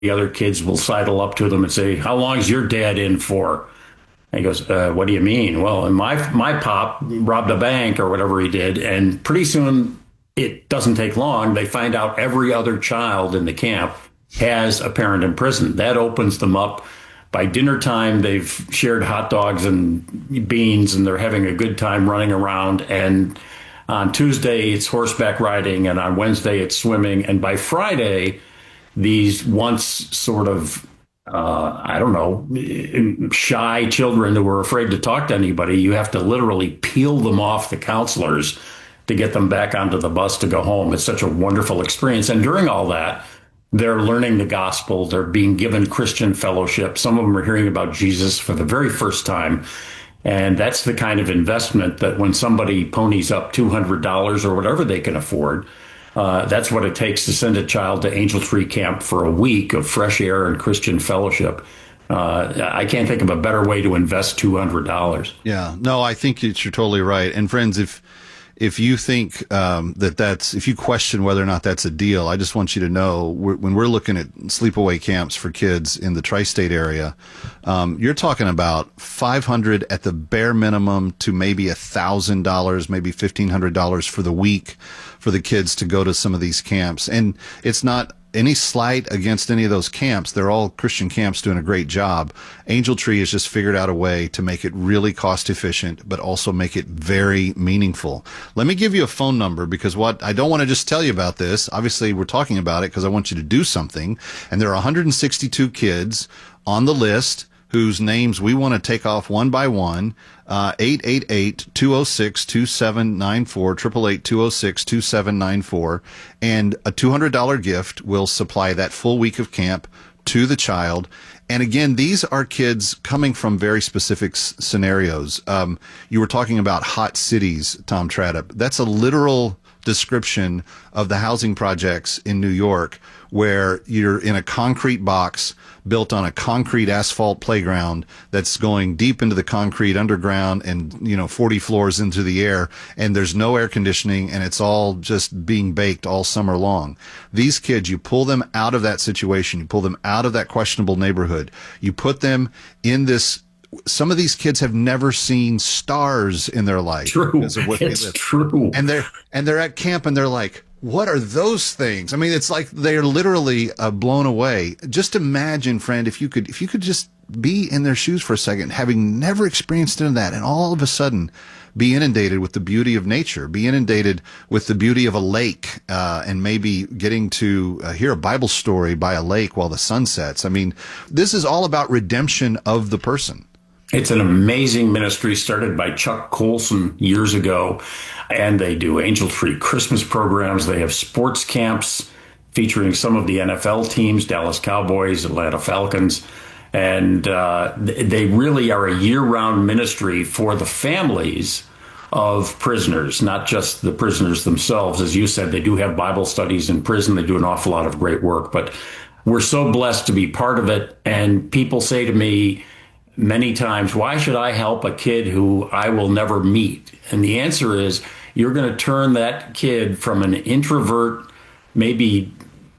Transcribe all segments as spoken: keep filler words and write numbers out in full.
the other kids will sidle up to them and say, "How long is your dad in for?" And he goes, uh, "What do you mean?" "Well, my my pop robbed a bank or whatever he did." And pretty soon, it doesn't take long. They find out every other child in the camp has a parent in prison. That opens them up. By dinner time, they've shared hot dogs and beans, and they're having a good time running around. And on Tuesday, it's horseback riding, and on Wednesday, it's swimming. And by Friday, these once sort of, uh, I don't know, shy children who were afraid to talk to anybody, you have to literally peel them off the counselors to get them back onto the bus to go home. It's such a wonderful experience. And during all that, they're learning the gospel. They're being given Christian fellowship. Some of them are hearing about Jesus for the very first time. And that's the kind of investment that when somebody ponies up two hundred dollars or whatever they can afford, uh, that's what it takes to send a child to Angel Tree Camp for a week of fresh air and Christian fellowship. Uh, I can't think of a better way to invest two hundred dollars. Yeah, no, I think that you're totally right. And friends, if if you think um, that that's, if you question whether or not that's a deal, I just want you to know we're, when we're looking at sleepaway camps for kids in the tri-state area, um, you're talking about five hundred dollars at the bare minimum to maybe one thousand dollars, maybe fifteen hundred dollars for the week for the kids to go to some of these camps. And it's not any slight against any of those camps. They're all Christian camps doing a great job. Angel Tree has just figured out a way to make it really cost efficient, but also make it very meaningful. Let me give you a phone number, because what I don't want to just tell you about this. Obviously, we're talking about it because I want you to do something. And there are one hundred sixty-two kids on the list whose names we want to take off one by one. uh, eight eight eight, two oh six, two seven nine four, eight eight eight, two oh six, two seven nine four. And a two hundred dollars gift will supply that full week of camp to the child. And again, these are kids coming from very specific s- scenarios. Um, you were talking about hot cities, Tom Tradup. That's a literal description of the housing projects in New York, where you're in a concrete box built on a concrete asphalt playground that's going deep into the concrete underground and, you know, forty floors into the air, and there's no air conditioning, and it's all just being baked all summer long. These kids, you pull them out of that situation, you pull them out of that questionable neighborhood, you put them in this. Some of these kids have never seen stars in their life. True. It's true. And they're, and they're at camp and they're like, what are those things? I mean, it's like they're literally uh, blown away. Just imagine, friend, if you could, if you could just be in their shoes for a second, having never experienced any of that, and all of a sudden be inundated with the beauty of nature, be inundated with the beauty of a lake, uh, and maybe getting to uh, hear a Bible story by a lake while the sun sets. I mean, this is all about redemption of the person. It's an amazing ministry started by Chuck Colson years ago, and they do Angel Tree Christmas programs. They have sports camps featuring some of the N F L teams, Dallas Cowboys, Atlanta Falcons, and uh, they really are a year-round ministry for the families of prisoners, not just the prisoners themselves. As you said, they do have Bible studies in prison. They do an awful lot of great work, but we're so blessed to be part of it. And people say to me many times, why should I help a kid who I will never meet? And the answer is, you're going to turn that kid from an introvert, maybe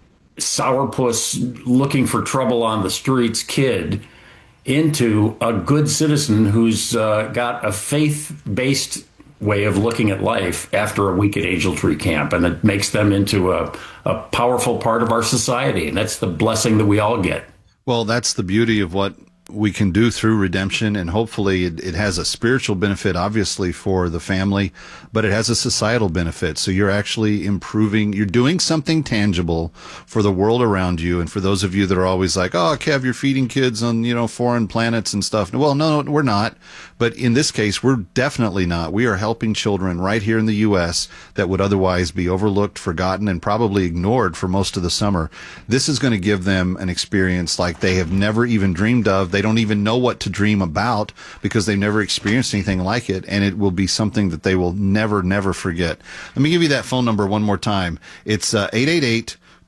sourpuss looking for trouble on the streets kid, into a good citizen who's uh, got a faith-based way of looking at life after a week at Angel Tree Camp. And it makes them into a, a powerful part of our society. And that's the blessing that we all get. Well, that's the beauty of what we can do through redemption, and hopefully it, it has a spiritual benefit, obviously, for the family, but it has a societal benefit. So you're actually improving, you're doing something tangible for the world around you. And for those of you that are always like, oh, Kev, you're feeding kids on, you know, foreign planets and stuff. Well, no, no, we're not. But in this case, we're definitely not. We are helping children right here in the U S that would otherwise be overlooked, forgotten, and probably ignored for most of the summer. This is going to give them an experience like they have never even dreamed of. They don't even know what to dream about because they've never experienced anything like it. And it will be something that they will never, never forget. Let me give you that phone number one more time. It's uh, eight eight eight,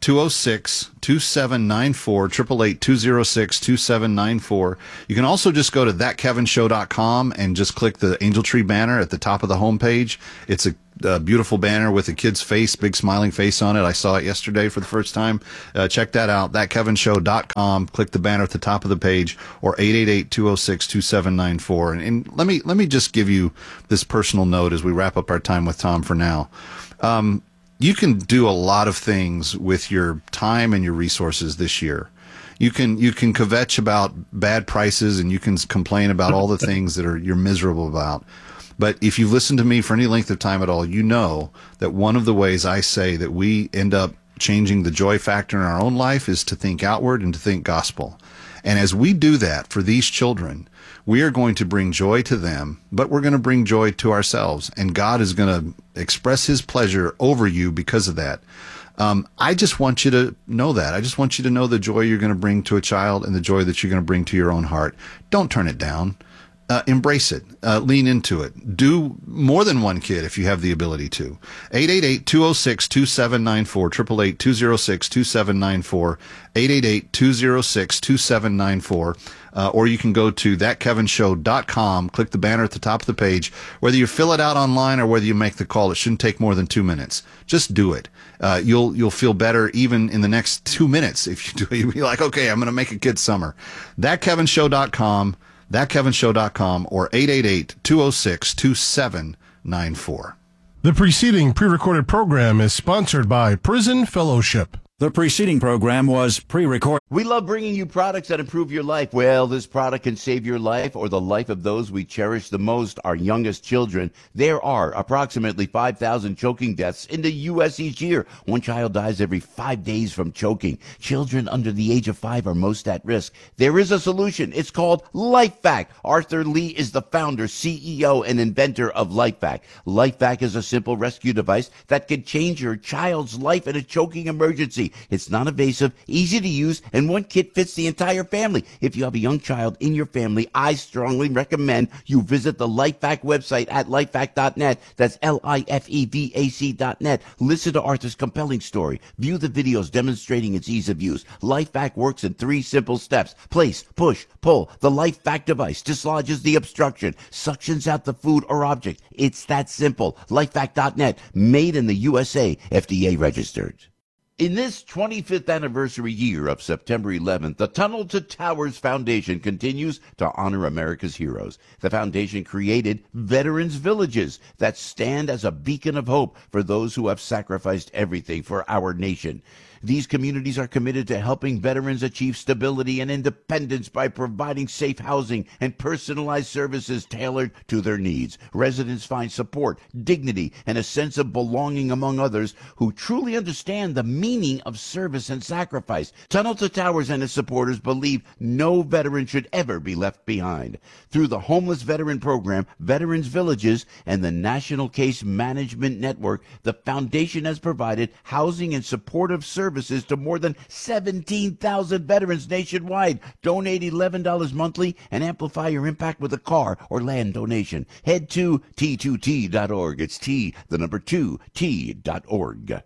two oh six, two seven nine four, eight eight eight, two oh six, two seven nine four. You can also just go to that kevin show dot com and just click the Angel Tree banner at the top of the homepage. It's a, a beautiful banner with a kid's face, big smiling face on it. I saw it yesterday for the first time. Uh, check that out, that kevin show dot com. Click the banner at the top of the page, or eight eight eight, two oh six, two seven nine four. And, and let me let me just give you this personal note as we wrap up our time with Tom for now. Um, You can do a lot of things with your time and your resources this year. You can you can kvetch about bad prices, and you can complain about all the things that are you're miserable about. But if you've listened to me for any length of time at all, you know that one of the ways I say that we end up changing the joy factor in our own life is to think outward and to think gospel. And as we do that for these children, we are going to bring joy to them, but we're going to bring joy to ourselves. And God is going to express his pleasure over you because of that. Um, I just want you to know that. I just want you to know the joy you're going to bring to a child and the joy that you're going to bring to your own heart. Don't turn it down. Uh, embrace it. Uh, lean into it. Do more than one kid if you have the ability to. eight eight eight, two oh six, two seven nine four, eight eight eight, two oh six, two seven nine four, eight eight eight, two oh six, two seven nine four. Uh, or you can go to that kevin show dot com, click the banner at the top of the page. Whether you fill it out online or whether you make the call, it shouldn't take more than two minutes. Just do it. Uh, you'll you'll feel better even in the next two minutes if you do. You'll be like, okay, I'm going to make a kid's summer. that kevin show dot com. that kevin show dot com, or eight eight eight, two oh six, two seven nine four. The preceding pre-recorded program is sponsored by Prison Fellowship. The preceding program was pre-recorded. We love bringing you products that improve your life. Well, this product can save your life or the life of those we cherish the most, our youngest children. There are approximately five thousand choking deaths in the U S each year. One child dies every five days from choking. Children under the age of five are most at risk. There is a solution. It's called LifeVac. Arthur Lee is the founder, C E O, and inventor of LifeVac. LifeVac is a simple rescue device that can change your child's life in a choking emergency. It's non-invasive, easy to use, and one kit fits the entire family. If you have a young child in your family, I strongly recommend you visit the LifeVac website at lifevac dot net. That's L I F E V A C dot net. Listen to Arthur's compelling story. View the videos demonstrating its ease of use. LifeVac works in three simple steps. Place, push, pull. The LifeVac device dislodges the obstruction, suctions out the food or object. It's that simple. lifevac dot net. Made in the U S A. F D A registered. In this twenty-fifth anniversary year of September eleventh, the Tunnel to Towers Foundation continues to honor America's heroes. The foundation created Veterans Villages that stand as a beacon of hope for those who have sacrificed everything for our nation. These communities are committed to helping veterans achieve stability and independence by providing safe housing and personalized services tailored to their needs. Residents find support, dignity, and a sense of belonging among others who truly understand the meaning of service and sacrifice. Tunnel to Towers and its supporters believe no veteran should ever be left behind. Through the Homeless Veteran Program, Veterans Villages, and the National Case Management Network, the foundation has provided housing and supportive services to more than seventeen thousand veterans nationwide. Donate eleven dollars monthly and amplify your impact with a car or land donation. Head to T two T dot org. It's T, the number two, T dot org.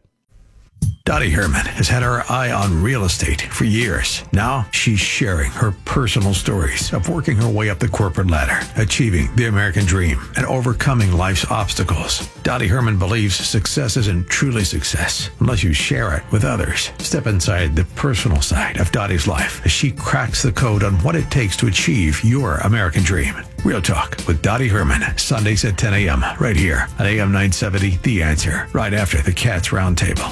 Dottie Herman has had her eye on real estate for years. Now she's sharing her personal stories of working her way up the corporate ladder, achieving the American dream, and overcoming life's obstacles. Dottie Herman believes success isn't truly success unless you share it with others. Step inside the personal side of Dottie's life as she cracks the code on what it takes to achieve your American dream. Real Talk with Dottie Herman, Sundays at ten a.m. right here at A M nine seventy, The Answer, right after the Cats Roundtable.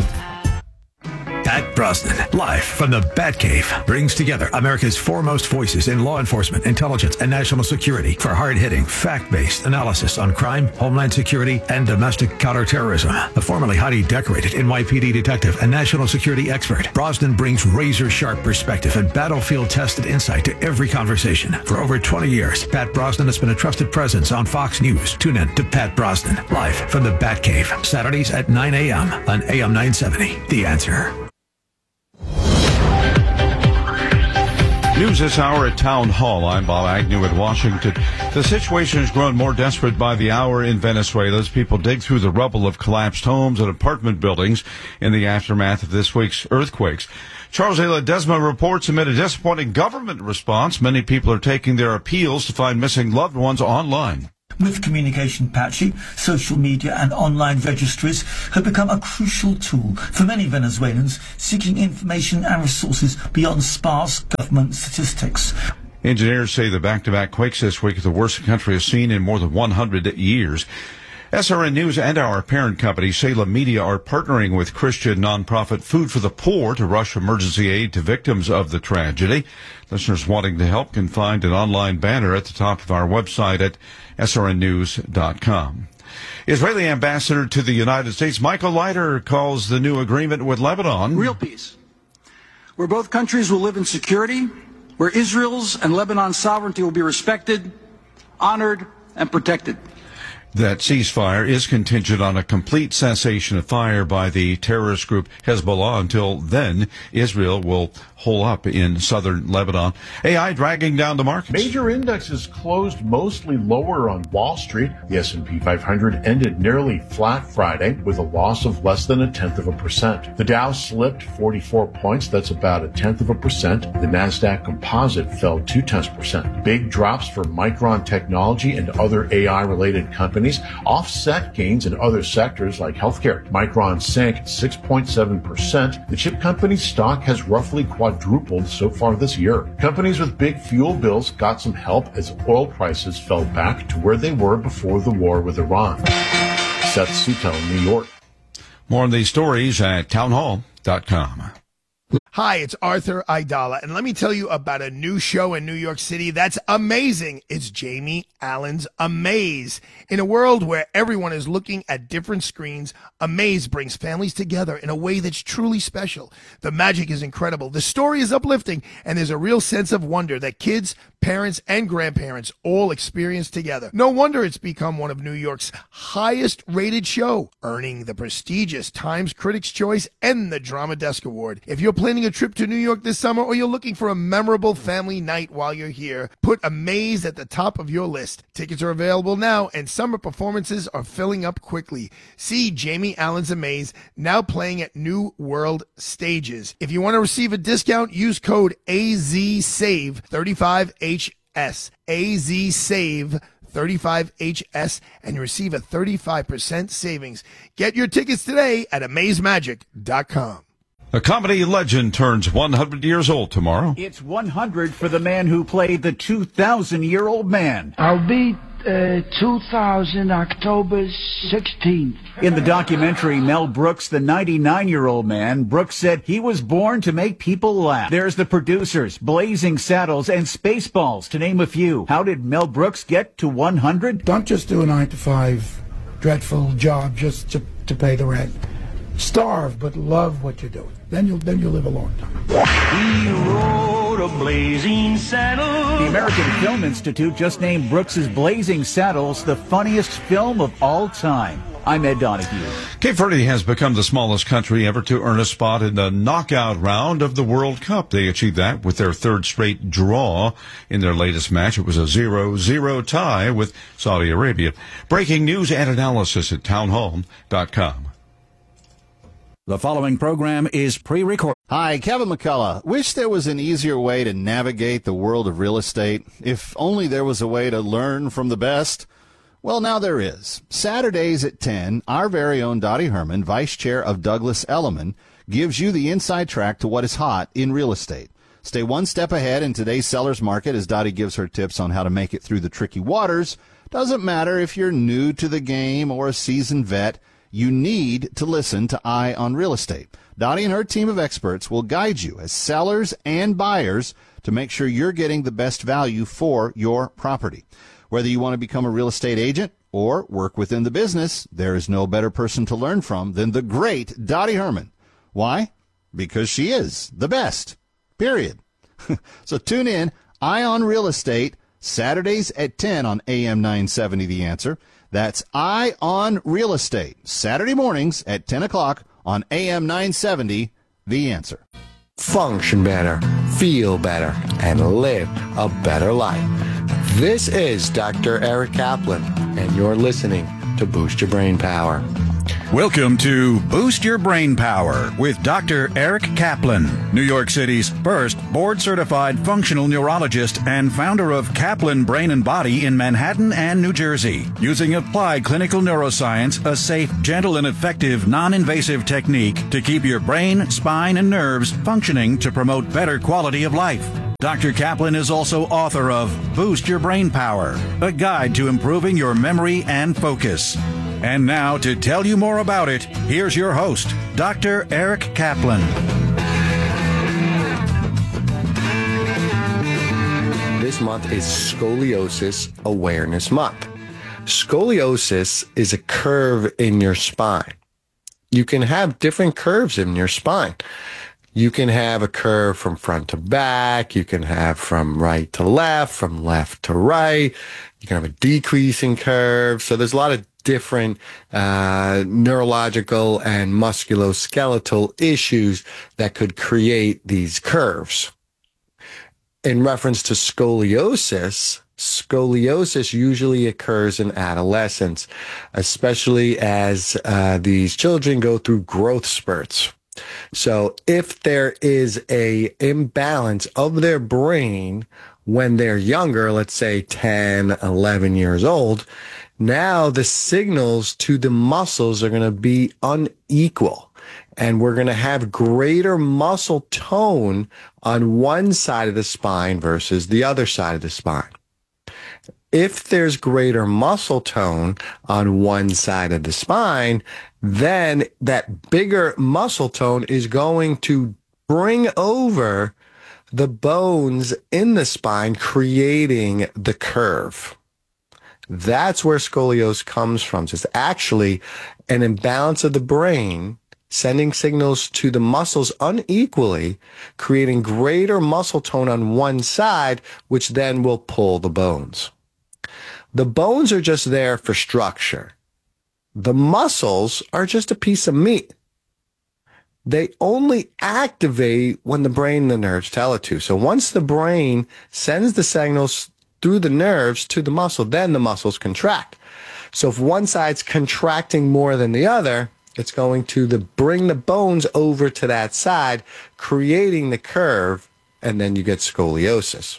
Pat Brosnan, live from the Batcave, brings together America's foremost voices in law enforcement, intelligence, and national security for hard-hitting, fact-based analysis on crime, homeland security, and domestic counterterrorism. The formerly highly decorated N Y P D detective and national security expert, Brosnan brings razor-sharp perspective and battlefield-tested insight to every conversation. For over twenty years, Pat Brosnan has been a trusted presence on Fox News. Tune in to Pat Brosnan, live from the Batcave, Saturdays at nine a.m. on A M nine seventy, The Answer. New News this hour at Town Hall. I'm Bob Agnew at Washington. The situation has grown more desperate by the hour in Venezuela as people dig through the rubble of collapsed homes and apartment buildings in the aftermath of this week's earthquakes. Charles A. Ledesma reports amid a disappointing government response, many people are taking their appeals to find missing loved ones online. With communication patchy, social media and online registries have become a crucial tool for many Venezuelans seeking information and resources beyond sparse government statistics. Engineers say the back-to-back quakes this week are the worst the country has seen in more than one hundred years. S R N News and our parent company, Salem Media, are partnering with Christian nonprofit Food for the Poor to rush emergency aid to victims of the tragedy. Listeners wanting to help can find an online banner at the top of our website at S R N news dot com. Israeli ambassador to the United States, Michael Leiter, calls the new agreement with Lebanon real peace, where both countries will live in security, where Israel's and Lebanon's sovereignty will be respected, honored, and protected. That ceasefire is contingent on a complete cessation of fire by the terrorist group Hezbollah. Until then, Israel will hole up in southern Lebanon. A I dragging down the markets. Major indexes closed mostly lower on Wall Street. The S and P five hundred ended nearly flat Friday with a loss of less than a tenth of a percent. The Dow slipped forty-four points. That's about a tenth of a percent. The Nasdaq Composite fell two tenths percent. Big drops for Micron Technology and other A I-related companies offset gains in other sectors like healthcare. Micron sank six point seven percent. The chip company's stock has roughly quadrupled so far this year. Companies with big fuel bills got some help as oil prices fell back to where they were before the war with Iran. Seth Sutel, New York. More on these stories at town hall dot com. Hi, it's Arthur Aidala, and let me tell you about a new show in New York City that's amazing. It's Jamie Allen's Amaze. In a world where everyone is looking at different screens, Amaze brings families together in a way that's truly special. The magic is incredible, the story is uplifting, and there's a real sense of wonder that kids, parents, and grandparents all experience together. No wonder it's become one of New York's highest-rated show, earning the prestigious Times Critics' Choice and the Drama Desk Award. If you're planning a trip to New York this summer or you're looking for a memorable family night while you're here, put Amaze at the top of your list. Tickets are available now, and summer performances are filling up quickly. See Jamie Allen's Amaze, now playing at New World Stages. If you want to receive a discount, use code A Z save thirty-five H S. A Z save thirty-five H S, and you receive a thirty-five percent savings. Get your tickets today at amaze magic dot com. A comedy legend turns one hundred years old tomorrow. It's one hundred for the man who played the two thousand year old man. I'll be uh, two thousand, October sixteenth. In the documentary Mel Brooks, the ninety-nine year old man, Brooks said he was born to make people laugh. There's the producers, Blazing Saddles, and Spaceballs, to name a few. How did Mel Brooks get to one hundred? Don't just do a nine to five dreadful job just to, to pay the rent. Starve, but love what you're doing. Then you'll then you'll live a long time. He rode a blazing saddle. The American Film Institute just named Brooks's Blazing Saddles the funniest film of all time. I'm Ed Donahue. Cape Verde has become the smallest country ever to earn a spot in the knockout round of the World Cup. They achieved that with their third straight draw in their latest match. It was a zero zero tie with Saudi Arabia. Breaking news and analysis at town hall dot com. The following program is pre-recorded. Hi, Kevin McCullough. Wish there was an easier way to navigate the world of real estate. If only there was a way to learn from the best. Well, now there is. Saturdays at ten, our very own Dottie Herman, Vice Chair of Douglas Elliman, gives you the inside track to what is hot in real estate. Stay one step ahead in today's seller's market as Dottie gives her tips on how to make it through the tricky waters. Doesn't matter if you're new to the game or a seasoned vet. You need to listen to Eye on Real Estate. Dottie and her team of experts will guide you as sellers and buyers to make sure you're getting the best value for your property. Whether you want to become a real estate agent or work within the business, there is no better person to learn from than the great Dottie Herman. Why? Because she is the best. Period. So tune in, Eye on Real Estate, Saturdays at ten on A M nine seventy The Answer. That's Eye on Real Estate, Saturday mornings at ten o'clock on A M nine seventy, The Answer. Function better. feel better, and live a better life. This is Doctor Eric Kaplan, and you're listening to Boost Your Brain Power. Welcome to Boost Your Brain Power with Doctor Eric Kaplan, New York City's first board-certified functional neurologist and founder of Kaplan Brain and Body in Manhattan and New Jersey. Using applied clinical neuroscience, a safe, gentle, and effective non-invasive technique to keep your brain, spine, and nerves functioning to promote better quality of life. Doctor Kaplan is also author of Boost Your Brain Power, a guide to improving your memory and focus. And now, to tell you more about it, here's your host, Doctor Eric Kaplan. This month is Scoliosis Awareness Month. Scoliosis is a curve in your spine. You can have different curves in your spine. You can have a curve from front to back. You can have from right to left, from left to right. You can have a decreasing curve. So there's a lot of different uh, neurological and musculoskeletal issues that could create these curves. In reference to scoliosis, scoliosis usually occurs in adolescence, especially as uh, these children go through growth spurts. So if there is a imbalance of their brain when they're younger, let's say ten, eleven years old, now the signals to the muscles are going to be unequal, and we're going to have greater muscle tone on one side of the spine versus the other side of the spine. If there's greater muscle tone on one side of the spine, then that bigger muscle tone is going to bring over the bones in the spine, creating the curve. That's where scoliosis comes from. So it's actually an imbalance of the brain sending signals to the muscles unequally, creating greater muscle tone on one side, which then will pull the bones. The bones are just there for structure. The muscles are just a piece of meat. They only activate when the brain and the nerves tell it to. So once the brain sends the signals through the nerves to the muscle, then the muscles contract. So if one side's contracting more than the other, it's going to the, bring the bones over to that side, creating the curve, and then you get scoliosis.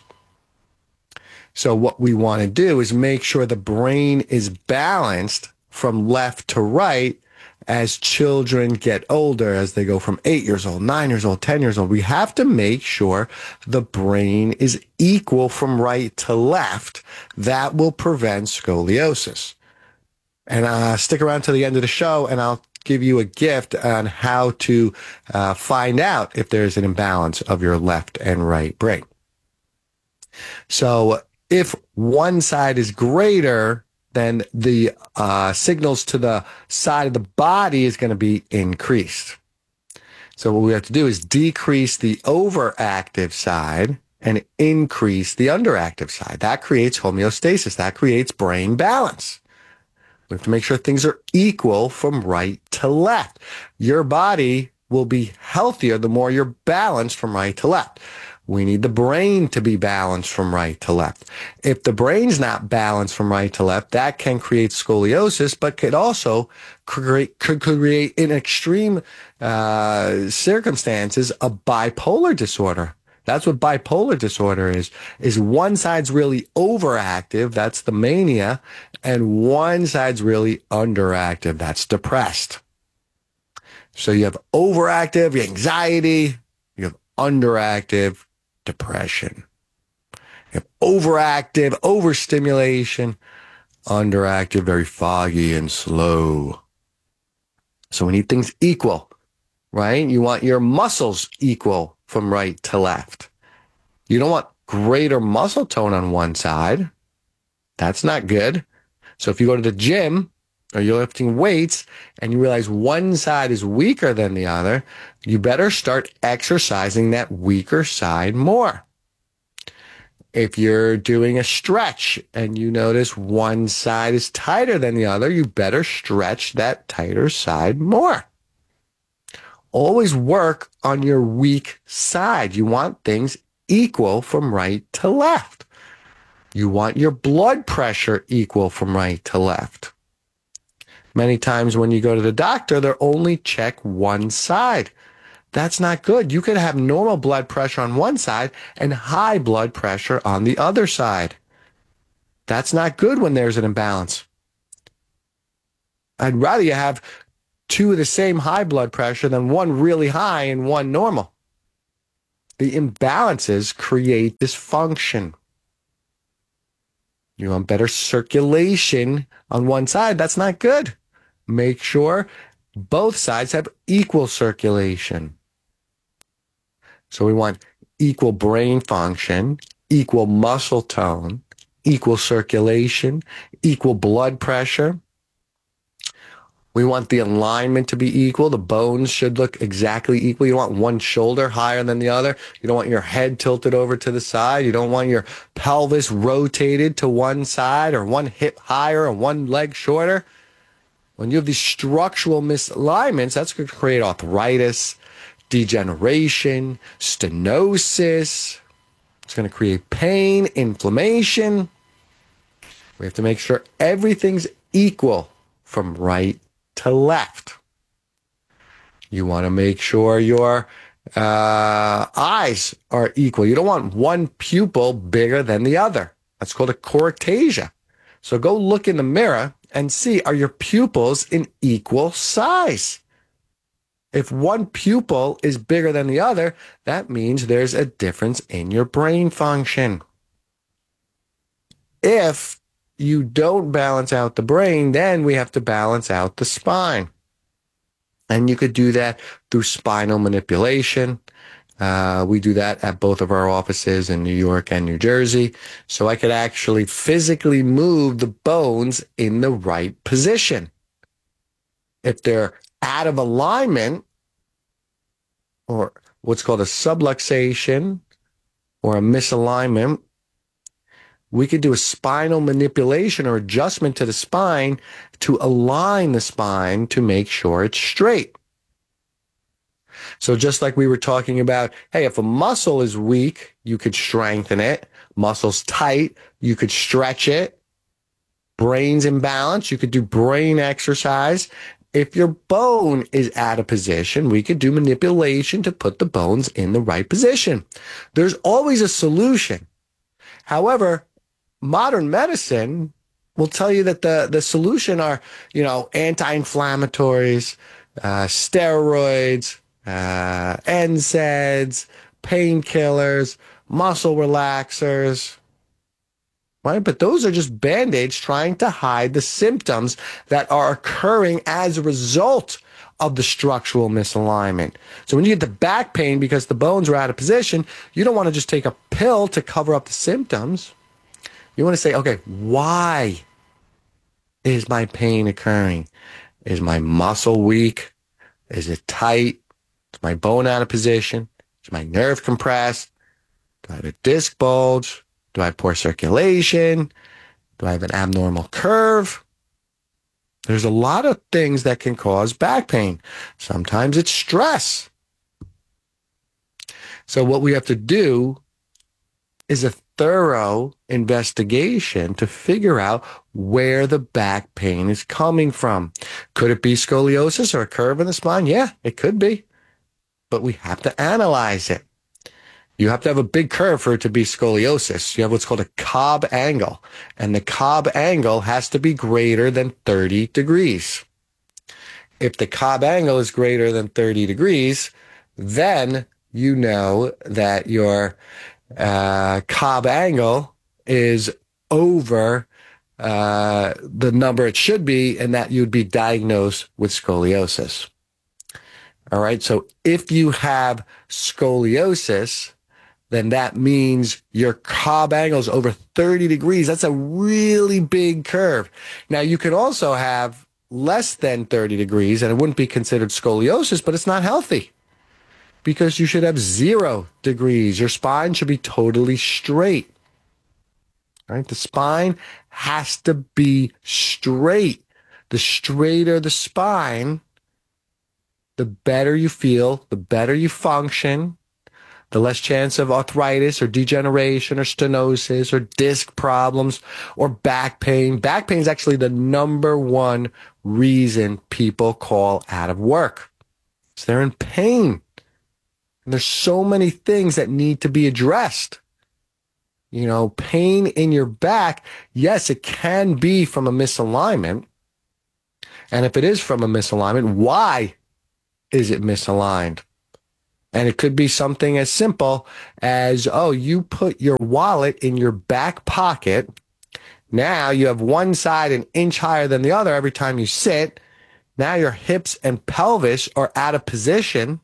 So what we want to do is make sure the brain is balanced from left to right as children get older, as they go from eight years old, nine years old, ten years old. We have to make sure the brain is equal from right to left. That will prevent scoliosis. And uh, stick around to the end of the show, and I'll give you a gift on how to uh, find out if there's an imbalance of your left and right brain. So if one side is greater, then the uh, signals to the side of the body is going to be increased. So what we have to do is decrease the overactive side and increase the underactive side. That creates homeostasis. That creates brain balance. We have to make sure things are equal from right to left. Your body will be healthier the more you're balanced from right to left. We need the brain to be balanced from right to left. If the brain's not balanced from right to left, that can create scoliosis, but could also create, could create in extreme uh, circumstances, a bipolar disorder. That's what bipolar disorder is, is one side's really overactive, that's the mania, and one side's really underactive, that's depressed. So you have overactive anxiety, you have underactive depression. You have overactive overstimulation, underactive, very foggy and slow. So we need things equal, right? You want your muscles equal from right to left. You don't want greater muscle tone on one side. That's not good. So if you go to the gym or you're lifting weights and you realize one side is weaker than the other, you better start exercising that weaker side more. If you're doing a stretch and you notice one side is tighter than the other, you better stretch that tighter side more. Always work on your weak side. You want things equal from right to left. You want your blood pressure equal from right to left. Many times when you go to the doctor, they'll only check one side. That's not good. You could have normal blood pressure on one side and high blood pressure on the other side. That's not good when there's an imbalance. I'd rather you have two of the same high blood pressure than one really high and one normal. The imbalances create dysfunction. You want better circulation on one side. That's not good. Make sure both sides have equal circulation. So we want equal brain function, equal muscle tone, equal circulation, equal blood pressure. We want the alignment to be equal. The bones should look exactly equal. You don't want one shoulder higher than the other. You don't want your head tilted over to the side. You don't want your pelvis rotated to one side or one hip higher or one leg shorter. When you have these structural misalignments, that's going to create arthritis, degeneration, stenosis. It's going to create pain, inflammation. We have to make sure everything's equal from right to left. You want to make sure your uh, eyes are equal. You don't want one pupil bigger than the other. That's called a chorotasia. So go look in the mirror and see, are your pupils in equal size? If one pupil is bigger than the other, that means there's a difference in your brain function. If you don't balance out the brain, then we have to balance out the spine. And you could do that through spinal manipulation. Uh, we do that at both of our offices in New York and New Jersey. So I could actually physically move the bones in the right position. If they're out of alignment, or what's called a subluxation or a misalignment, we could do a spinal manipulation or adjustment to the spine to align the spine to make sure it's straight. So just like we were talking about, hey, if a muscle is weak, you could strengthen it. Muscle's tight, you could stretch it. Brain's imbalanced, you could do brain exercise. If your bone is out of position, we could do manipulation to put the bones in the right position. There's always a solution. However, modern medicine will tell you that the, the solution are, you know, anti-inflammatories, uh, steroids, uh, N SAIDs, painkillers, muscle relaxers, right? But those are just Band-Aids trying to hide the symptoms that are occurring as a result of the structural misalignment. So when you get the back pain because the bones are out of position, you don't want to just take a pill to cover up the symptoms. You want to say, okay, why is my pain occurring? Is my muscle weak? Is it tight? Is my bone out of position? Is my nerve compressed? Do I have a disc bulge? Do I have poor circulation? Do I have an abnormal curve? There's a lot of things that can cause back pain. Sometimes it's stress. So what we have to do is a thorough investigation to figure out where the back pain is coming from. Could it be scoliosis or a curve in the spine? Yeah, it could be. But we have to analyze it. You have to have a big curve for it to be scoliosis. You have what's called a Cobb angle, and the Cobb angle has to be greater than thirty degrees. If the Cobb angle is greater than thirty degrees, then you know that your uh, Cobb angle is over uh, the number it should be, and that you'd be diagnosed with scoliosis. All right, so if you have scoliosis, then that means your Cobb angle is over thirty degrees. That's a really big curve. Now, you could also have less than thirty degrees, and it wouldn't be considered scoliosis, but it's not healthy because you should have zero degrees. Your spine should be totally straight. All right? The spine has to be straight. The straighter the spine, the better you feel, the better you function, the less chance of arthritis or degeneration or stenosis or disc problems or back pain. Back pain is actually the number one reason people call out of work. So they're in pain. And there's so many things that need to be addressed. You know, pain in your back, yes, it can be from a misalignment. And if it is from a misalignment, why is it misaligned? And it could be something as simple as, oh, you put your wallet in your back pocket. Now you have one side an inch higher than the other every time you sit. Now your hips and pelvis are out of position.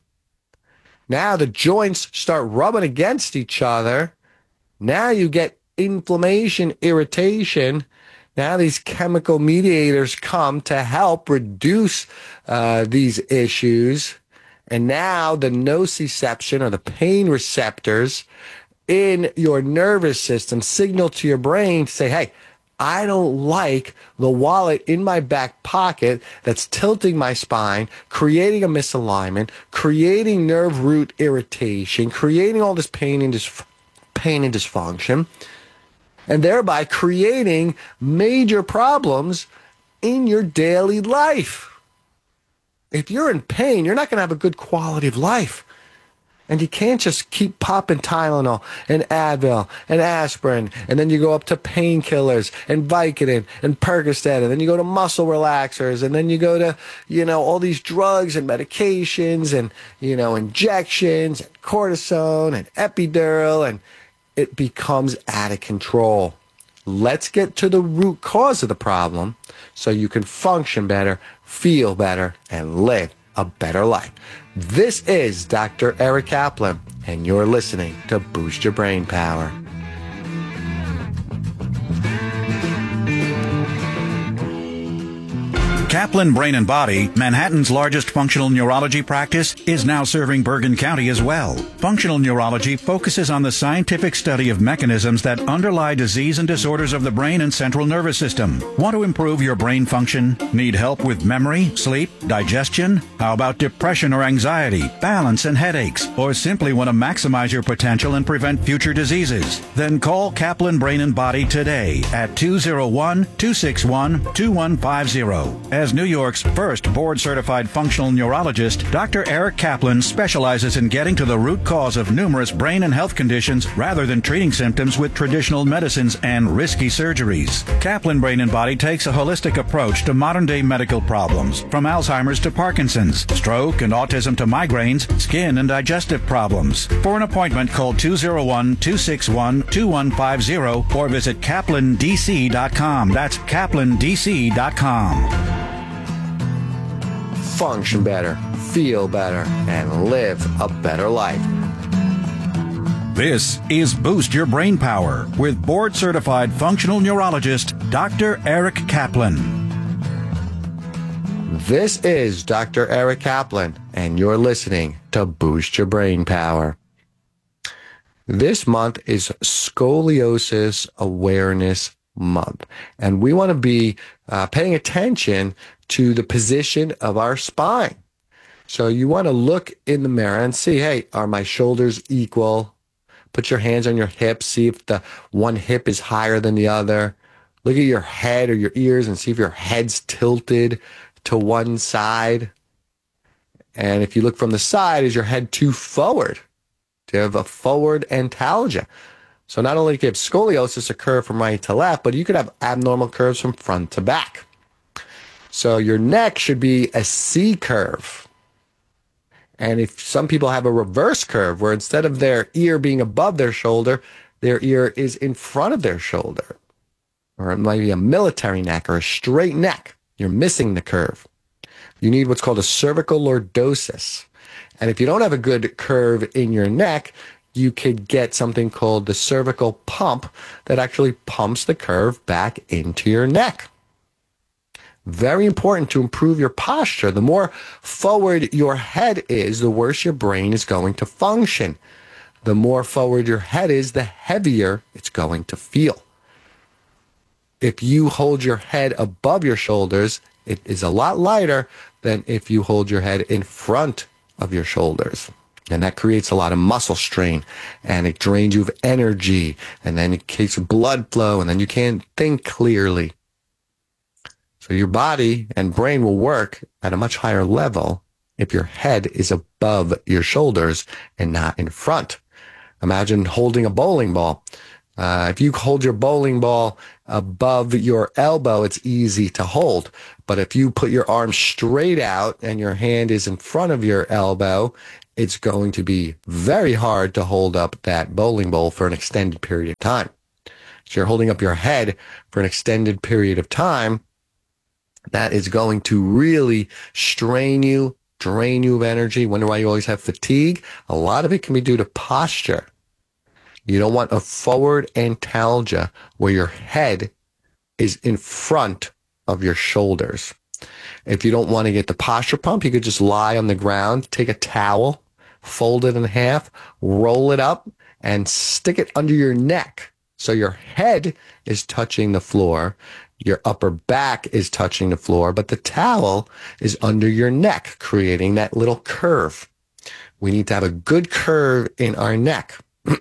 Now the joints start rubbing against each other. Now you get inflammation, irritation. Now these chemical mediators come to help reduce uh, these issues. And now the nociception, or the pain receptors in your nervous system, signal to your brain to say, hey, I don't like the wallet in my back pocket that's tilting my spine, creating a misalignment, creating nerve root irritation, creating all this pain and, dis- pain and dysfunction, and thereby creating major problems in your daily life. If you're in pain, you're not going to have a good quality of life. And you can't just keep popping Tylenol and Advil and aspirin, and then you go up to painkillers and Vicodin and Percocet, and then you go to muscle relaxers, and then you go to, you know, all these drugs and medications and, you know, injections and cortisone and epidural, and it becomes out of control. Let's get to the root cause of the problem so you can function better, feel better, and live a better life. This is Doctor Eric Kaplan, and you're listening to Boost Your Brain Power. Kaplan Brain and Body, Manhattan's largest functional neurology practice, is now serving Bergen County as well. Functional neurology focuses on the scientific study of mechanisms that underlie disease and disorders of the brain and central nervous system. Want to improve your brain function? Need help with memory, sleep, digestion? How about depression or anxiety, balance and headaches? Or simply want to maximize your potential and prevent future diseases? Then call Kaplan Brain and Body today at two oh one, two six one, two one five zero. As New York's first board-certified functional neurologist, Doctor Eric Kaplan specializes in getting to the root cause of numerous brain and health conditions rather than treating symptoms with traditional medicines and risky surgeries. Kaplan Brain and Body takes a holistic approach to modern-day medical problems, from Alzheimer's to Parkinson's, stroke and autism to migraines, skin and digestive problems. For an appointment, call two oh one, two six one, two one five zero or visit kaplan d c dot com. That's kaplan d c dot com. Function better, feel better, and live a better life. This is Boost Your Brain Power with board-certified functional neurologist Doctor Eric Kaplan. This is Doctor Eric Kaplan, and you're listening to Boost Your Brain Power. This month is Scoliosis Awareness Month, and we want to be uh, paying attention to the position of our spine. So you want to look in the mirror and see, hey, are my shoulders equal? Put your hands on your hips, see if the one hip is higher than the other. Look at your head or your ears and see if your head's tilted to one side. And if you look from the side, is your head too forward? Do you have a forward antalgia? So not only can you have scoliosis occur from right to left, but you could have abnormal curves from front to back. So your neck should be a C curve. And if some people have a reverse curve, where instead of their ear being above their shoulder, their ear is in front of their shoulder. Or it might be a military neck or a straight neck. You're missing the curve. You need what's called a cervical lordosis. And if you don't have a good curve in your neck, you could get something called the cervical pump that actually pumps the curve back into your neck. Very important to improve your posture. The more forward your head is, the worse your brain is going to function. The more forward your head is, the heavier it's going to feel. If you hold your head above your shoulders, it is a lot lighter than if you hold your head in front of your shoulders. And that creates a lot of muscle strain, and it drains you of energy, and then it keeps blood flow, and then you can't think clearly. So your body and brain will work at a much higher level if your head is above your shoulders and not in front. Imagine holding a bowling ball. Uh, if you hold your bowling ball above your elbow, it's easy to hold. But if you put your arm straight out and your hand is in front of your elbow, it's going to be very hard to hold up that bowling ball for an extended period of time. So you're holding up your head for an extended period of time. That is going to really strain you, drain you of energy. Wonder why you always have fatigue? A lot of it can be due to posture. You don't want a forward antalgia where your head is in front of your shoulders. If you don't want to get the posture pump, you could just lie on the ground, take a towel, fold it in half, roll it up, and stick it under your neck. So your head is touching the floor, your upper back is touching the floor, but the towel is under your neck, creating that little curve. We need to have a good curve in our neck.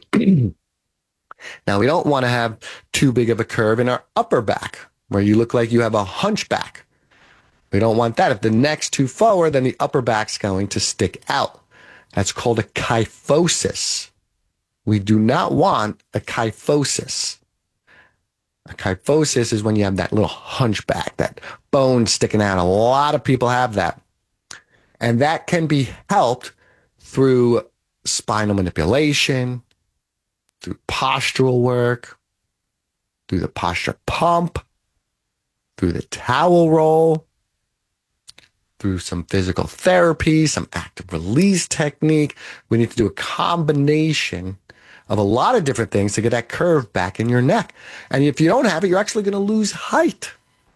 Now, we don't want to have too big of a curve in our upper back, where you look like you have a hunchback. We don't want that. If the neck's too forward, then the upper back's going to stick out. That's called a kyphosis. We do not want a kyphosis. A kyphosis is when you have that little hunchback, that bone sticking out. A lot of people have that. And that can be helped through spinal manipulation, through postural work, through the posture pump, through the towel roll, through some physical therapy, some active release technique. We need to do a combination of a lot of different things to get that curve back in your neck. And if you don't have it, you're actually going to lose height.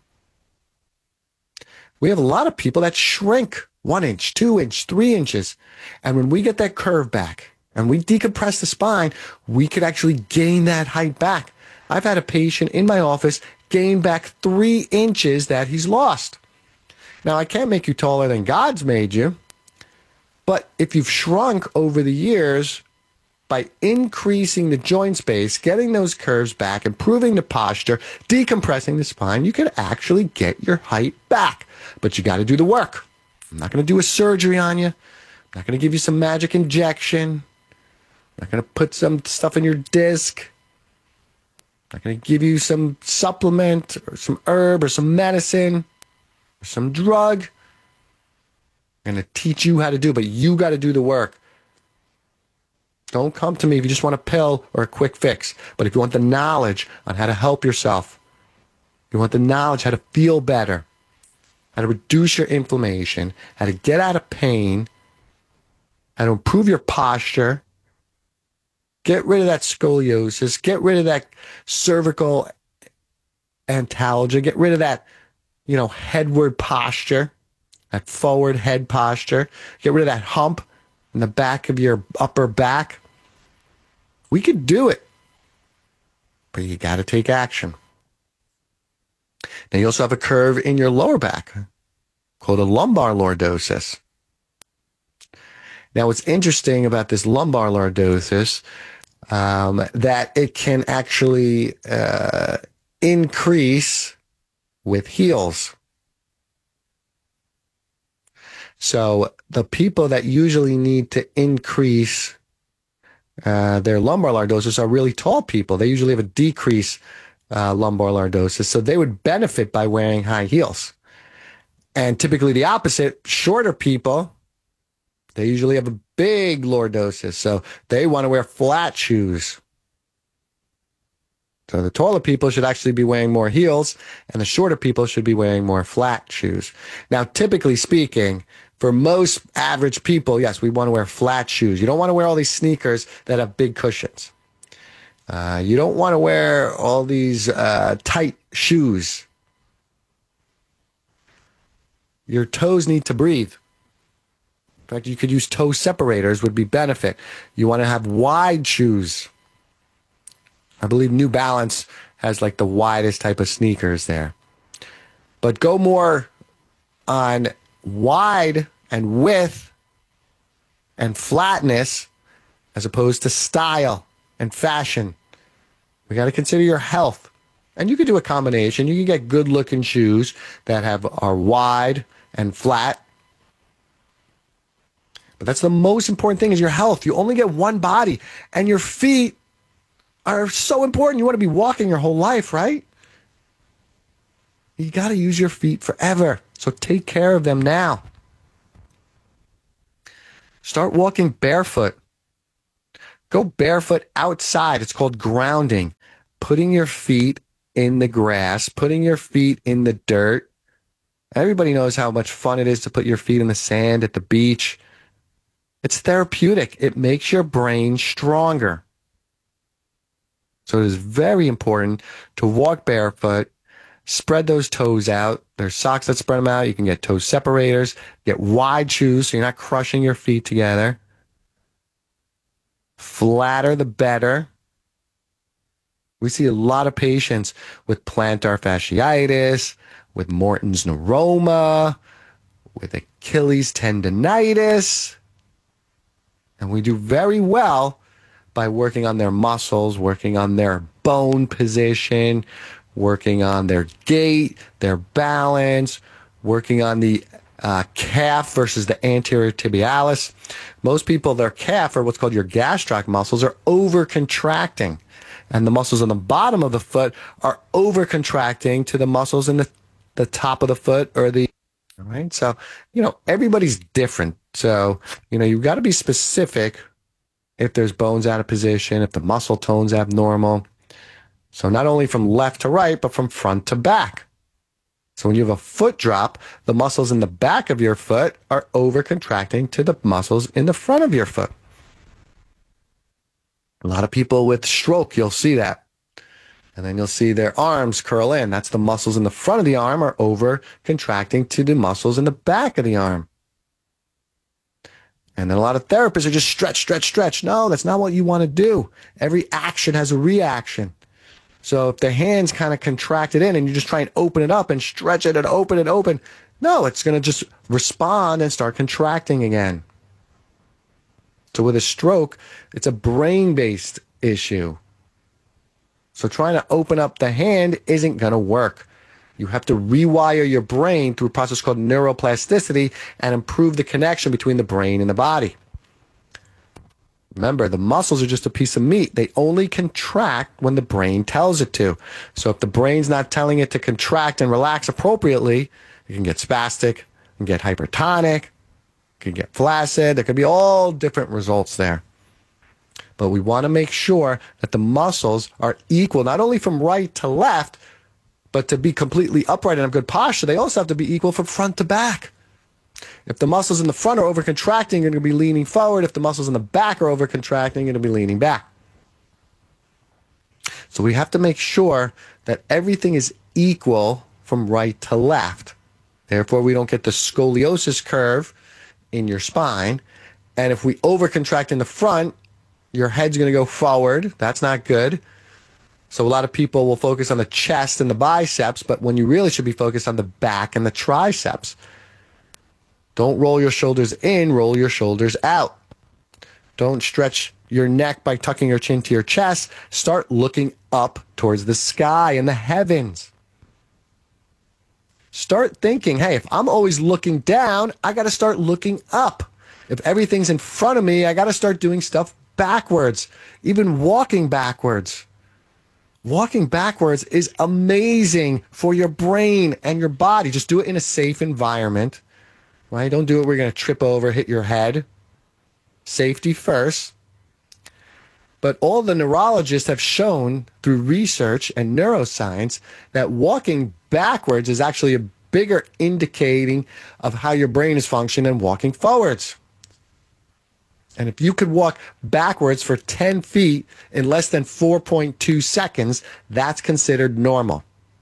We have a lot of people that shrink one inch, two inch, three inches. And when we get that curve back and we decompress the spine, we could actually gain that height back. I've had a patient in my office gain back three inches that he's lost. Now, I can't make you taller than God's made you, but if you've shrunk over the years, by increasing the joint space, getting those curves back, improving the posture, decompressing the spine, you can actually get your height back. But you got to do the work. I'm not going to do a surgery on you. I'm not going to give you some magic injection. I'm not going to put some stuff in your disc. I'm not going to give you some supplement or some herb or some medicine or some drug. I'm going to teach you how to do it, but you got to do the work. Don't come to me if you just want a pill or a quick fix. But if you want the knowledge on how to help yourself, you want the knowledge how to feel better, how to reduce your inflammation, how to get out of pain, how to improve your posture, get rid of that scoliosis, get rid of that cervical antalgia, get rid of that, you know, headward posture, that forward head posture, get rid of that hump in the back of your upper back. We could do it, but you got to take action. Now, you also have a curve in your lower back called a lumbar lordosis. Now, what's interesting about this lumbar lordosis, um, that it can actually uh, increase with heels. So the people that usually need to increase uh, their lumbar lordosis are really tall people. They usually have a decrease uh, lumbar lordosis, so they would benefit by wearing high heels. And typically the opposite, shorter people, they usually have a big lordosis, so they want to wear flat shoes. So the taller people should actually be wearing more heels, and the shorter people should be wearing more flat shoes. Now, typically speaking, for most average people, yes, we want to wear flat shoes. You don't want to wear all these sneakers that have big cushions. Uh, you don't want to wear all these uh, tight shoes. Your toes need to breathe. In fact, you could use toe separators would be benefit. You want to have wide shoes. I believe New Balance has like the widest type of sneakers there. But go more on wide and width and flatness as opposed to style and fashion. We got to consider your health. And you can do a combination. You can get good looking shoes that have are wide and flat. But that's the most important thing is your health. You only get one body, and your feet are so important. You want to be walking your whole life, right? You got to use your feet forever. So take care of them now. Start walking barefoot. Go barefoot outside. It's called grounding. Putting your feet in the grass, putting your feet in the dirt. Everybody knows how much fun it is to put your feet in the sand at the beach. It's therapeutic. It makes your brain stronger. So it is very important to walk barefoot, spread those toes out. There's socks that spread them out. You can get toe separators, get wide shoes so you're not crushing your feet together. Flatter the better. We see a lot of patients with plantar fasciitis, with Morton's neuroma, with Achilles tendonitis. And we do very well by working on their muscles, working on their bone position, working on their gait, their balance, working on the uh, calf versus the anterior tibialis. Most people, their calf, or what's called your gastroc muscles, are over-contracting. And the muscles on the bottom of the foot are over-contracting to the muscles in the, the top of the foot or the, all right? So, you know, everybody's different. So, you know, you've got to be specific if there's bones out of position, if the muscle tone's abnormal. So not only from left to right, but from front to back. So when you have a foot drop, the muscles in the back of your foot are over-contracting to the muscles in the front of your foot. A lot of people with stroke, you'll see that. And then you'll see their arms curl in. That's the muscles in the front of the arm are over-contracting to the muscles in the back of the arm. And then a lot of therapists are just stretch, stretch, stretch. No, that's not what you want to do. Every action has a reaction. So if the hand's kind of contracted in and you just try and open it up and stretch it and open it open, no, it's going to just respond and start contracting again. So with a stroke, it's a brain-based issue. So trying to open up the hand isn't going to work. You have to rewire your brain through a process called neuroplasticity and improve the connection between the brain and the body. Remember, the muscles are just a piece of meat. They only contract when the brain tells it to. So if the brain's not telling it to contract and relax appropriately, you can get spastic, you can get hypertonic, you can get flaccid. There could be all different results there. But we want to make sure that the muscles are equal, not only from right to left, but to be completely upright and have good posture, they also have to be equal from front to back. If the muscles in the front are over-contracting, you're going to be leaning forward. If the muscles in the back are over-contracting, you're going to be leaning back. So we have to make sure that everything is equal from right to left. Therefore, we don't get the scoliosis curve in your spine. And if we over-contract in the front, your head's going to go forward. That's not good. So a lot of people will focus on the chest and the biceps, but when you really should be focused on the back and the triceps. Don't roll your shoulders in, roll your shoulders out. Don't stretch your neck by tucking your chin to your chest. Start looking up towards the sky and the heavens. Start thinking, hey, if I'm always looking down, I got to start looking up. If everything's in front of me, I got to start doing stuff backwards, even walking backwards. Walking backwards is amazing for your brain and your body. Just do it in a safe environment. Right? Don't do it where you're going to trip over, hit your head. Safety first. But all the neurologists have shown through research and neuroscience that walking backwards is actually a bigger indicating of how your brain is functioning than walking forwards. And if you could walk backwards for ten feet in less than four point two seconds, that's considered normal.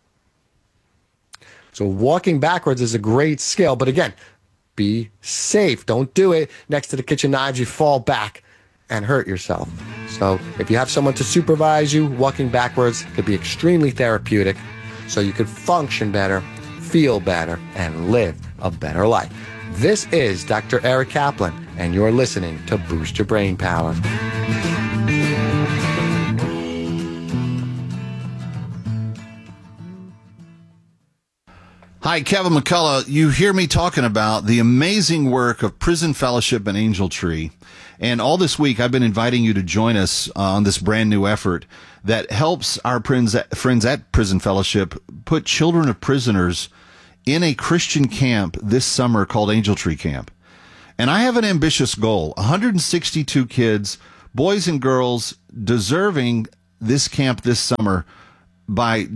So walking backwards is a great skill. But again, be safe. Don't do it next to the kitchen knives. You fall back and hurt yourself. So if you have someone to supervise you, walking backwards could be extremely therapeutic so you could function better, feel better, and live a better life. This is Doctor Eric Kaplan, and you're listening to Boost Your Brain Power. Hi, Kevin McCullough. You hear me talking about the amazing work of Prison Fellowship and Angel Tree. And all this week, I've been inviting you to join us uh, on this brand new effort that helps our friends at, friends at Prison Fellowship put children of prisoners in a Christian camp this summer called Angel Tree Camp. And I have an ambitious goal, one hundred sixty-two kids, boys and girls, deserving this camp this summer by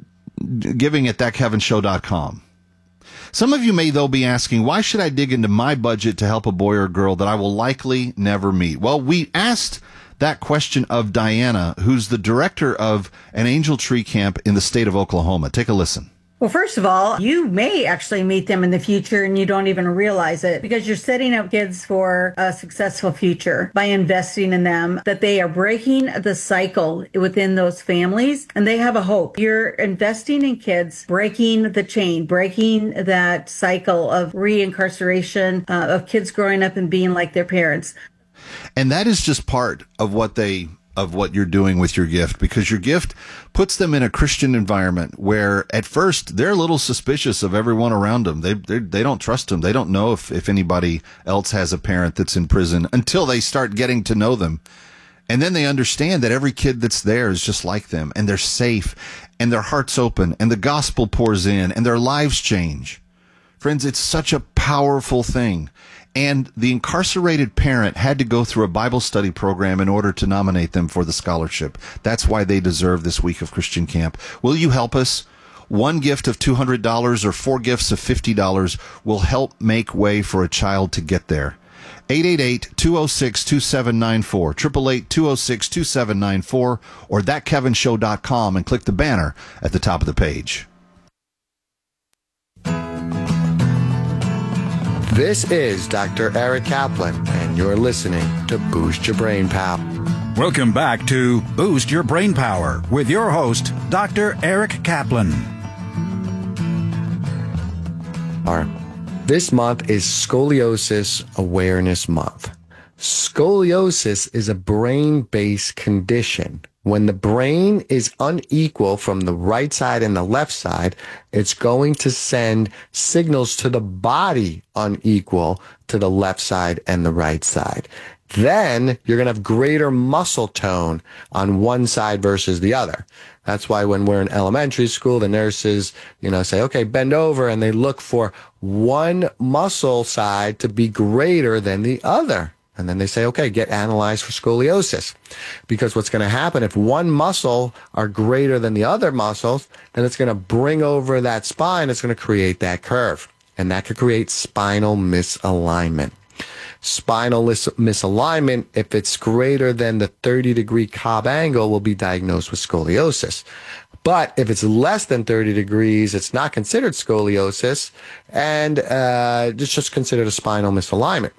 giving at that kevin show dot com. Some of you may, though, be asking, why should I dig into my budget to help a boy or girl that I will likely never meet? Well, we asked that question of Diana, who's the director of an Angel Tree Camp in the state of Oklahoma. Take a listen. Well, first of all, you may actually meet them in the future and you don't even realize it because you're setting up kids for a successful future by investing in them, that they are breaking the cycle within those families and they have a hope. You're investing in kids, breaking the chain, breaking that cycle of reincarceration, uh, of kids growing up and being like their parents. And that is just part of what they of what you're doing with your gift, because your gift puts them in a Christian environment where at first they're a little suspicious of everyone around them. They they, they don't trust them. They don't know if, if anybody else has a parent that's in prison until they start getting to know them. And then they understand that every kid that's there is just like them and they're safe and their heart's open and the gospel pours in and their lives change. Friends, it's such a powerful thing. And the incarcerated parent had to go through a Bible study program in order to nominate them for the scholarship. That's why they deserve this week of Christian Camp. Will you help us? One gift of two hundred dollars or four gifts of fifty dollars will help make way for a child to get there. eight eight eight, two oh six, two seven nine four, eight eight eight, two oh six, two seven nine four, or that kevin show dot com and click the banner at the top of the page. This is Doctor Eric Kaplan, and you're listening to Boost Your Brain Power. Welcome back to Boost Your Brain Power with your host, Doctor Eric Kaplan. This month is Scoliosis Awareness Month. Scoliosis is a brain-based condition. When the brain is unequal from the right side and the left side, it's going to send signals to the body unequal to the left side and the right side. Then you're going to have greater muscle tone on one side versus the other. That's why when we're in elementary school, the nurses, you know, say, okay, bend over, and they look for one muscle side to be greater than the other. And then they say, okay, get analyzed for scoliosis. Because what's going to happen if one muscle are greater than the other muscles, then it's going to bring over that spine. It's going to create that curve. And that could create spinal misalignment. Spinal mis- misalignment, if it's greater than the thirty degree Cobb angle, will be diagnosed with scoliosis. But if it's less than thirty degrees, it's not considered scoliosis, and uh, it's just considered a spinal misalignment.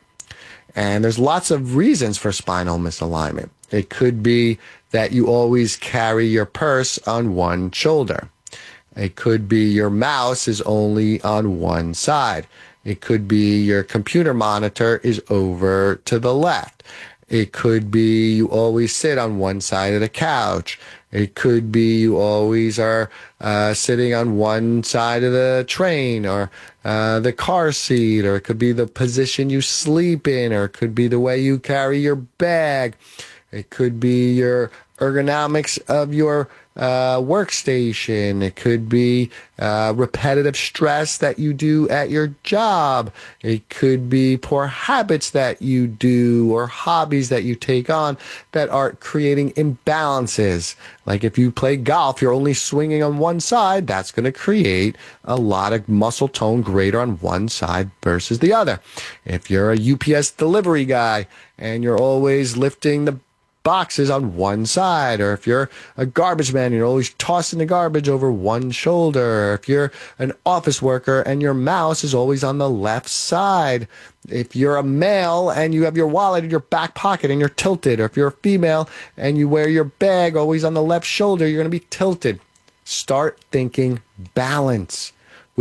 And there's lots of reasons for spinal misalignment. It could be that you always carry your purse on one shoulder. It could be your mouse is only on one side. It could be your computer monitor is over to the left. It could be you always sit on one side of the couch. It could be you always are uh, sitting on one side of the train or uh, the car seat, or it could be the position you sleep in, or it could be the way you carry your bag. It could be your ergonomics of your uh, workstation. It could be uh, repetitive stress that you do at your job. It could be poor habits that you do or hobbies that you take on that are creating imbalances. Like if you play golf, you're only swinging on one side. That's going to create a lot of muscle tone greater on one side versus the other. If you're a U P S delivery guy and you're always lifting the boxes on one side, or if you're a garbage man, you're always tossing the garbage over one shoulder, or if you're an office worker and your mouse is always on the left side, if you're a male and you have your wallet in your back pocket and you're tilted, or if you're a female and you wear your bag always on the left shoulder, you're going to be tilted. Start thinking balance with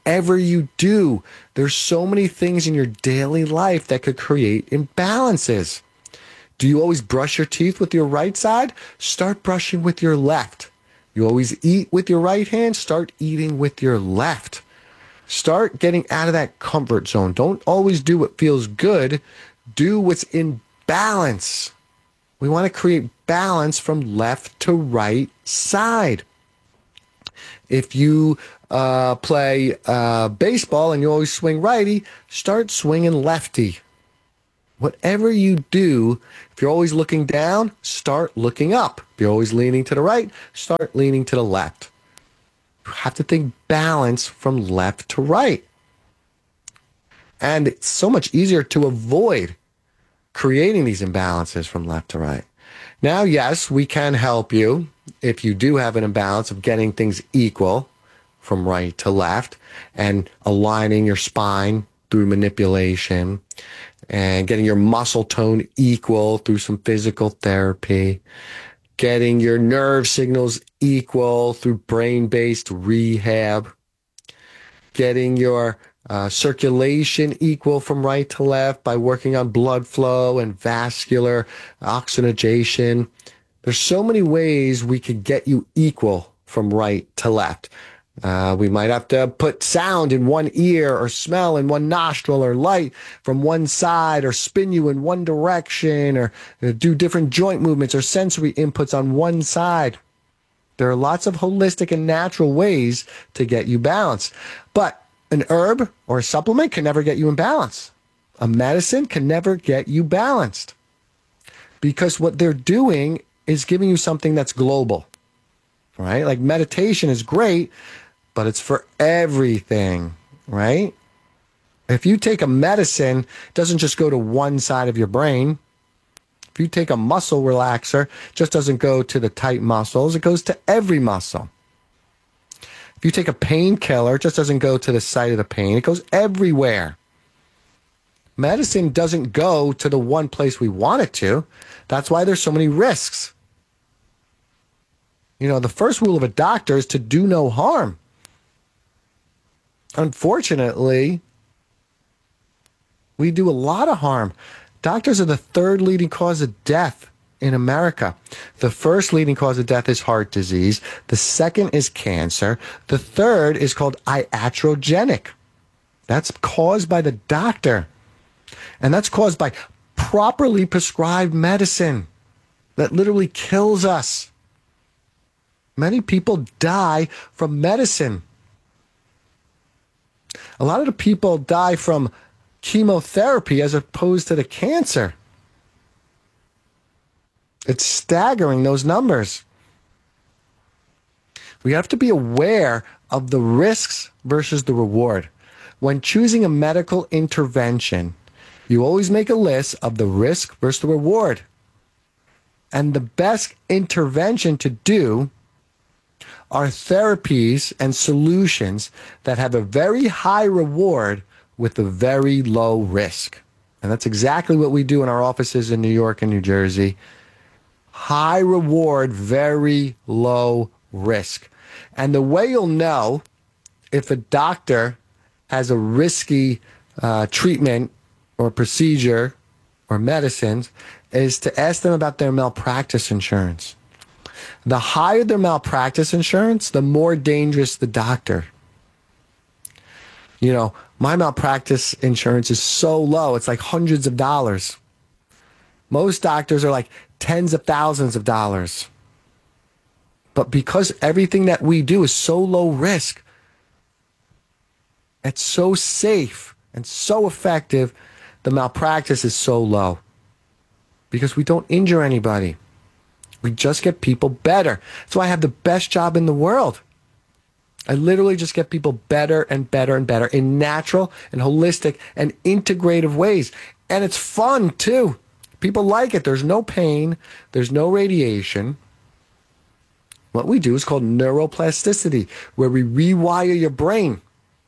whatever you do, there's so many things in your daily life that could create imbalances. Do you always brush your teeth with your right side? Start brushing with your left. You always eat with your right hand? Start eating with your left. Start getting out of that comfort zone. Don't always do what feels good. Do what's in balance. We want to create balance from left to right side. If you uh, play uh, baseball and you always swing righty, start swinging lefty. Whatever you do, if you're always looking down, start looking up. If you're always leaning to the right, start leaning to the left. You have to think balance from left to right. And it's so much easier to avoid creating these imbalances from left to right. Now, yes, we can help you if you do have an imbalance of getting things equal from right to left and aligning your spine through manipulation and getting your muscle tone equal through some physical therapy, getting your nerve signals equal through brain-based rehab, getting your uh, circulation equal from right to left by working on blood flow and vascular oxygenation. There's so many ways we could get you equal from right to left. Uh, we might have to put sound in one ear or smell in one nostril or light from one side or spin you in one direction or do different joint movements or sensory inputs on one side. There are lots of holistic and natural ways to get you balanced. But an herb or a supplement can never get you in balance. A medicine can never get you balanced because what they're doing is giving you something that's global, right? Like meditation is great, but it's for everything, right? If you take a medicine, it doesn't just go to one side of your brain. If you take a muscle relaxer, it just doesn't go to the tight muscles. It goes to every muscle. If you take a painkiller, it just doesn't go to the site of the pain. It goes everywhere. Medicine doesn't go to the one place we want it to. That's why there's so many risks. You know, the first rule of a doctor is to do no harm. Unfortunately, we do a lot of harm. Doctors are the third leading cause of death in America. The first leading cause of death is heart disease. The second is cancer. The third is called iatrogenic. That's caused by the doctor. And that's caused by properly prescribed medicine that literally kills us. Many people die from medicine. A lot of the people die from chemotherapy as opposed to the cancer. It's staggering, those numbers. We have to be aware of the risks versus the reward. When choosing a medical intervention, you always make a list of the risk versus the reward. And the best intervention to do are therapies and solutions that have a very high reward with a very low risk. And that's exactly what we do in our offices in New York and New Jersey. High reward, very low risk. And the way you'll know if a doctor has a risky uh, treatment or procedure or medicines is to ask them about their malpractice insurance. The higher their malpractice insurance, the more dangerous the doctor. You know, my malpractice insurance is so low, it's like hundreds of dollars. Most doctors are like tens of thousands of dollars. But because everything that we do is so low risk, it's so safe and so effective, the malpractice is so low. Because we don't injure anybody. We just get people better. That's why I have the best job in the world. I literally just get people better and better and better in natural and holistic and integrative ways. And it's fun too. People like it. There's no pain. There's no radiation. What we do is called neuroplasticity, where we rewire your brain.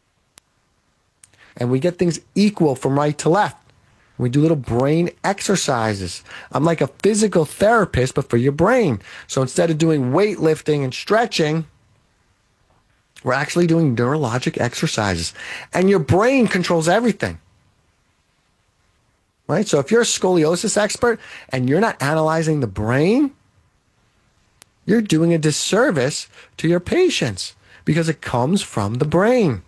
And we get things equal from right to left. We do little brain exercises. I'm like a physical therapist, but for your brain. So instead of doing weightlifting and stretching, We're actually doing neurologic exercises, and your brain controls everything. Right? So if you're a scoliosis expert and you're not analyzing the brain, you're doing a disservice to your patients because it comes from the brain.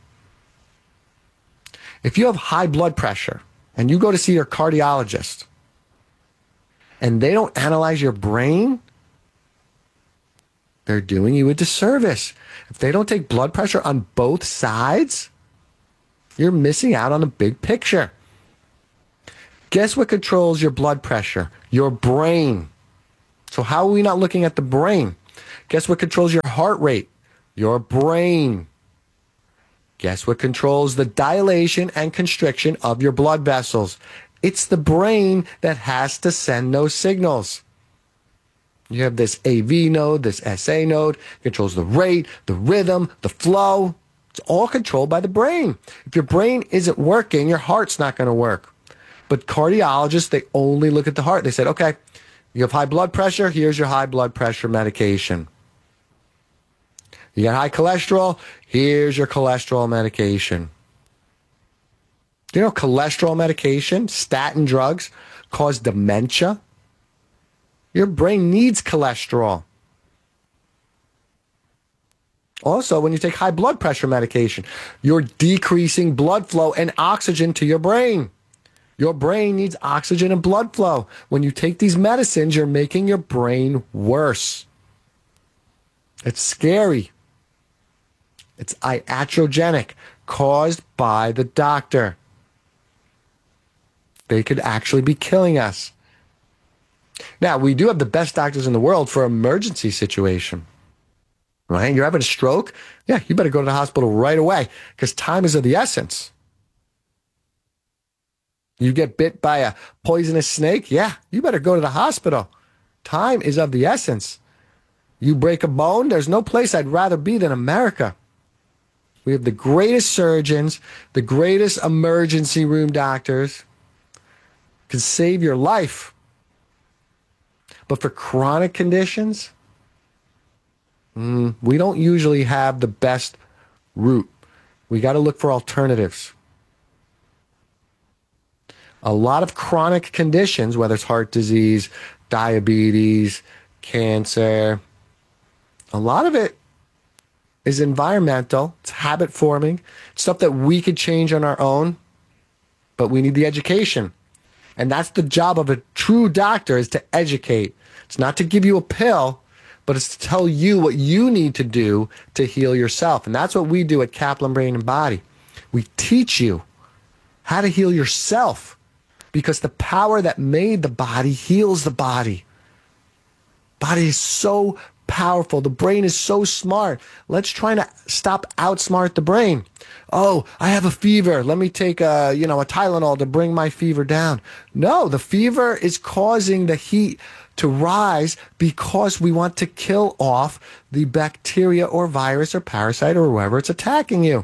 If you have high blood pressure and you go to see your cardiologist and they don't analyze your brain, they're doing you a disservice. If they don't take blood pressure on both sides, you're missing out on the big picture. Guess what controls your blood pressure? Your brain. So how are we not looking at the brain? Guess what controls your heart rate? Your brain. Guess what controls the dilation and constriction of your blood vessels? It's the brain that has to send those signals. You have this A V node, this S A node, controls the rate, the rhythm, the flow. It's all controlled by the brain. If your brain isn't working, your heart's not going to work. But cardiologists, they only look at the heart. They said, okay, you have high blood pressure, here's your high blood pressure medication. You got high cholesterol, here's your cholesterol medication. Do you know cholesterol medication, statin drugs, cause dementia? Your brain needs cholesterol. Also, when you take high blood pressure medication, you're decreasing blood flow and oxygen to your brain. Your brain needs oxygen and blood flow. When you take these medicines, you're making your brain worse. It's scary. It's iatrogenic, caused by the doctor. They could actually be killing us. Now, we do have the best doctors in the world for emergency situation. Right? You're having a stroke? Yeah, you better go to the hospital right away because time is of the essence. You get bit by a poisonous snake? Yeah, you better go to the hospital. Time is of the essence. You break a bone? There's no place I'd rather be than America. We have the greatest surgeons, the greatest emergency room doctors. Can save your life. But for chronic conditions, mm, we don't usually have the best route. We got to look for alternatives. A lot of chronic conditions, whether it's heart disease, diabetes, cancer, a lot of it is environmental. It's habit forming. It's stuff that we could change on our own, but we need the education. And that's the job of a true doctor, is to educate. It's not to give you a pill, but it's to tell you what you need to do to heal yourself. And that's what we do at Kaplan Brain and Body. We teach you how to heal yourself because the power that made the body heals the body. Body is so powerful. The brain is so smart. Let's try to stop outsmart the brain. Oh, I have a fever. Let me take a, you know, a Tylenol to bring my fever down. No, the fever is causing the heat to rise because we want to kill off the bacteria or virus or parasite or whoever it's attacking you.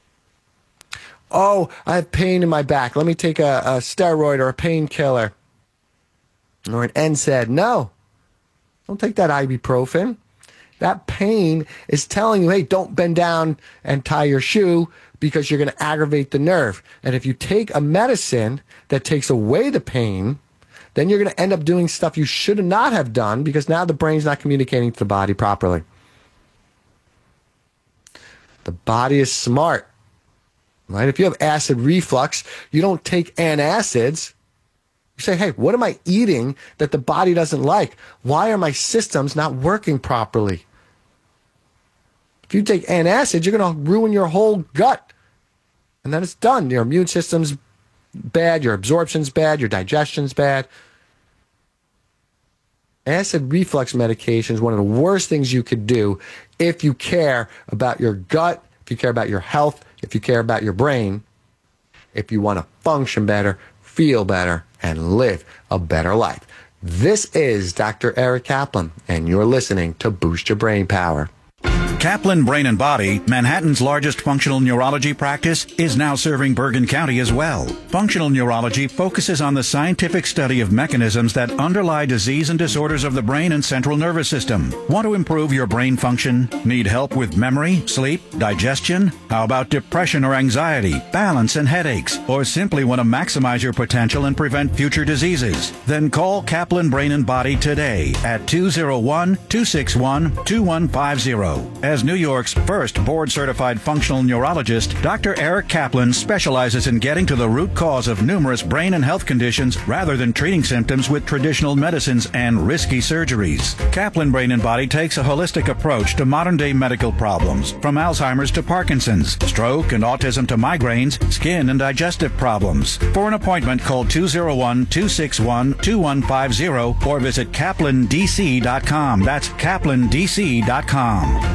Oh, I have pain in my back. Let me take a, a steroid or a painkiller or an N SAID. No, don't take that ibuprofen. That pain is telling you, hey, don't bend down and tie your shoe because you're going to aggravate the nerve. And if you take a medicine that takes away the pain, then you're going to end up doing stuff you should not have done because now the brain's not communicating to the body properly. The body is smart, right? If you have acid reflux, you don't take antacids. You say, hey, what am I eating that the body doesn't like? Why are my systems not working properly? If you take antacids, you're going to ruin your whole gut. And then it's done. Your immune system's bad, your absorption's bad, your digestion's bad. Acid reflux medication is one of the worst things you could do if you care about your gut, if you care about your health, if you care about your brain, if you want to function better, feel better, and live a better life. This is Doctor Eric Kaplan, and you're listening to Boost Your Brain Power. Kaplan Brain and Body, Manhattan's largest functional neurology practice, is now serving Bergen County as well. Functional neurology focuses on the scientific study of mechanisms that underlie disease and disorders of the brain and central nervous system. Want to improve your brain function? Need help with memory, sleep, digestion? How about depression or anxiety, balance and headaches? Or simply want to maximize your potential and prevent future diseases? Then call Kaplan Brain and Body today at two oh one, two six one, two one five zero. As New York's first board-certified functional neurologist, Doctor Eric Kaplan specializes in getting to the root cause of numerous brain and health conditions rather than treating symptoms with traditional medicines and risky surgeries. Kaplan Brain and Body takes a holistic approach to modern-day medical problems, from Alzheimer's to Parkinson's, stroke and autism to migraines, skin and digestive problems. For an appointment, call two oh one, two six one, two one five zero or visit kaplan d c dot com. That's kaplan d c dot com.